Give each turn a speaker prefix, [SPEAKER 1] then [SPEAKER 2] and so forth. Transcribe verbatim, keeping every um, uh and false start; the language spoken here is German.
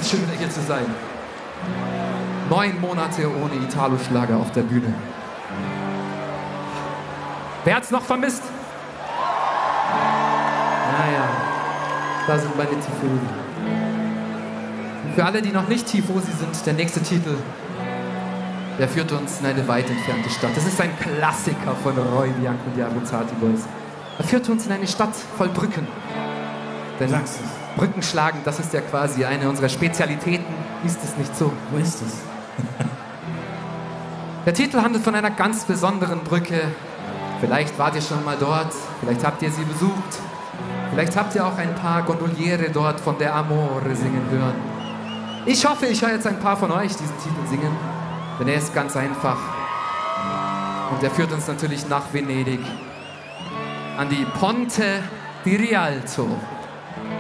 [SPEAKER 1] schön, wieder hier zu sein. Neun Monate ohne Italo-Schlager auf der Bühne. Wer hat's noch vermisst? Naja, da sind meine Tifosi. Und für alle, die noch nicht Tifosi sind, der nächste Titel, der führt uns in eine weit entfernte Stadt. Das ist ein Klassiker von Roy Bianco und die Abruzzati Boys. Er führt uns in eine Stadt voll Brücken. Denn Brücken schlagen, das ist ja quasi eine unserer Spezialitäten. Ist es nicht so?
[SPEAKER 2] Wo ist es?
[SPEAKER 1] Der Titel handelt von einer ganz besonderen Brücke. Vielleicht wart ihr schon mal dort, vielleicht habt ihr sie besucht. Vielleicht habt ihr auch ein paar Gondoliere dort von der Amore singen hören. Ich hoffe, ich höre jetzt ein paar von euch diesen Titel singen, denn er ist ganz einfach. Und er führt uns natürlich nach Venedig, an die Ponte di Rialto.